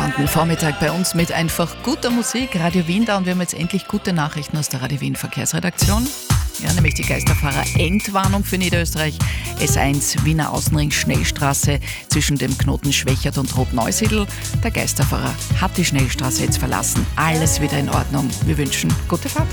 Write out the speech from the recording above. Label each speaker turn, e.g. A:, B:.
A: gespannten Vormittag bei uns mit einfach guter Musik, Radio Wien da, und wir haben jetzt endlich gute Nachrichten aus der Radio Wien Verkehrsredaktion. Ja, nämlich die Geisterfahrer-Endwarnung für Niederösterreich. S1 Wiener Außenring Schnellstraße zwischen dem Knoten Schwächert und Rotneusiedl. Der Geisterfahrer hat die Schnellstraße jetzt verlassen. Alles wieder in Ordnung. Wir wünschen gute Fahrt.